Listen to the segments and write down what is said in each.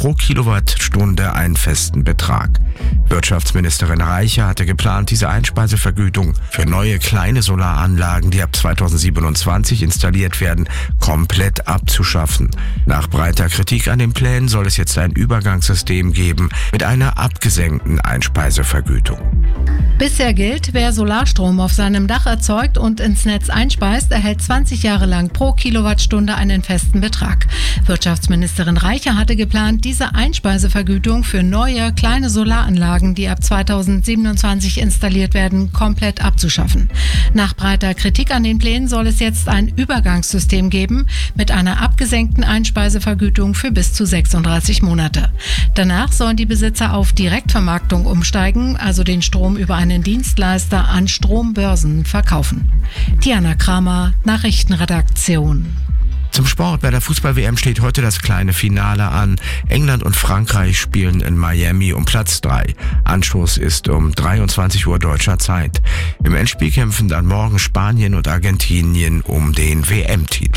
pro Kilowattstunde einen festen Betrag. Wirtschaftsministerin Reiche hatte geplant, diese Einspeisevergütung für neue kleine Solaranlagen, die ab 2027 installiert werden, komplett abzuschaffen. Nach breiter Kritik an den Plänen soll es jetzt ein Übergangssystem geben mit einer abgesenkten Einspeisevergütung. Bisher gilt, wer Solarstrom auf seinem Dach erzeugt und ins Netz einspeist, erhält 20 Jahre lang pro Kilowattstunde einen festen Betrag. Wirtschaftsministerin Reiche hatte geplant, diese Einspeisevergütung für neue kleine Solaranlagen, die ab 2027 installiert werden, komplett abzuschaffen. Nach breiter Kritik an den Plänen soll es jetzt ein Übergangssystem geben mit einer abgesenkten Einspeisevergütung für bis zu 36 Monate. Danach sollen die Besitzer auf Direktvermarktung umsteigen, also den Strom über einen Dienstleister an Strombörsen verkaufen. Diana Kramer, Nachrichtenredaktion. Zum Sport. Bei der Fußball-WM steht heute das kleine Finale an. England und Frankreich spielen in Miami um Platz 3. Anstoß ist um 23 Uhr deutscher Zeit. Im Endspiel kämpfen dann morgen Spanien und Argentinien um den WM-Titel.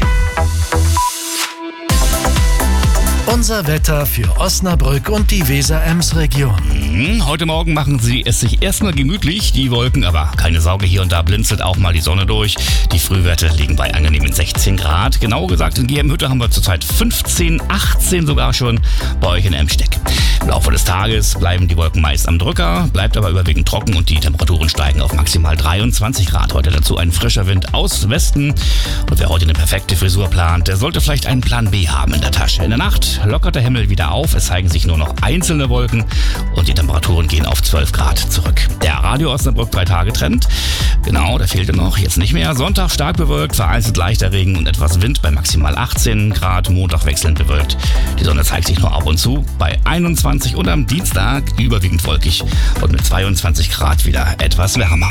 Unser Wetter für Osnabrück und die Weser-Ems-Region. Heute Morgen machen sie es sich erstmal gemütlich, die Wolken, aber keine Sorge, hier und da blinzelt auch mal die Sonne durch. Die Frühwerte liegen bei angenehmen 16 Grad. Genauer gesagt, in Germhütte haben wir zurzeit 15, 18 sogar schon bei euch in Emsteck. Im Laufe des Tages bleiben die Wolken meist am Drücker, bleibt aber überwiegend trocken und die Temperaturen steigen auf maximal 23 Grad. Heute dazu ein frischer Wind aus Westen. Und wer heute eine perfekte Frisur plant, der sollte vielleicht einen Plan B haben in der Tasche. In der Nacht lockert der Himmel wieder auf, es zeigen sich nur noch einzelne Wolken und die Temperaturen gehen auf 12 Grad zurück. Der Radio Osnabrück 3-Tage-Trend, genau, der fehlte noch, jetzt nicht mehr. Sonntag stark bewölkt, vereinzelt leichter Regen und etwas Wind bei maximal 18 Grad, Montag wechselnd bewölkt. Die Sonne zeigt sich nur ab und zu bei 21 und am Dienstag überwiegend wolkig und mit 22 Grad wieder etwas wärmer.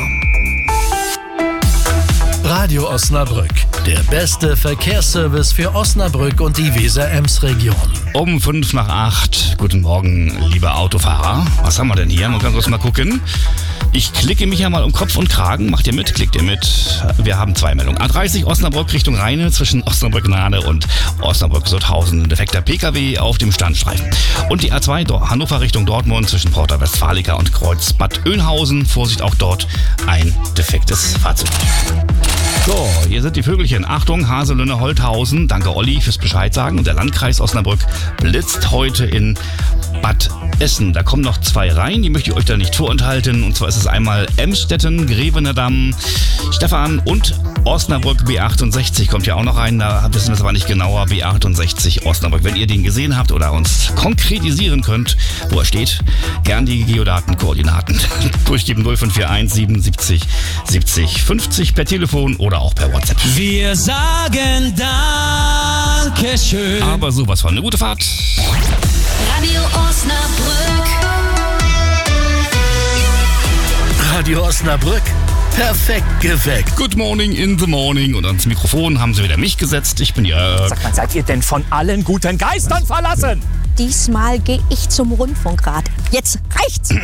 Radio Osnabrück, der beste Verkehrsservice für Osnabrück und die Weser-Ems-Region. Um 7:55. Guten Morgen, liebe Autofahrer. Was haben wir denn hier? Man kann kurz mal gucken. Ich klicke mich ja mal um Kopf und Kragen. Macht ihr mit? Klickt ihr mit? Wir haben 2 Meldungen. A30 Osnabrück Richtung Rheine zwischen Osnabrück-Nahde und Osnabrück-Sutthausen. Defekter PKW auf dem Standstreifen. Und die A2 Hannover Richtung Dortmund zwischen Porta Westfalica und Kreuz Bad Oeynhausen. Vorsicht, auch dort ein defektes Fahrzeug. So, hier sind die Vögelchen. Achtung, Haselünne, Holthausen. Danke, Olli, fürs Bescheid sagen. Und der Landkreis Osnabrück blitzt heute in Bad Essen. Da kommen noch 2 rein, die möchte ich euch da nicht vorenthalten. Und zwar ist es einmal Emstetten, Grevenerdamm, Stephan und Osnabrück B68 kommt ja auch noch rein. Da wissen wir es aber nicht genauer. B68 Osnabrück. Wenn ihr den gesehen habt oder uns konkretisieren könnt, wo er steht, gern die Geodatenkoordinaten durchgeben. 0541 77 70 50 per Telefon oder auch per WhatsApp. Wir sagen Dankeschön. Aber sowas von eine gute Fahrt. Radio Osnabrück. Radio Osnabrück, perfekt geweckt. Good morning in the morning. Und ans Mikrofon haben sie wieder mich gesetzt. Ich bin Jörg. Sag mal, seid ihr denn von allen guten Geistern verlassen? Diesmal gehe ich zum Rundfunkrat. Jetzt reicht's.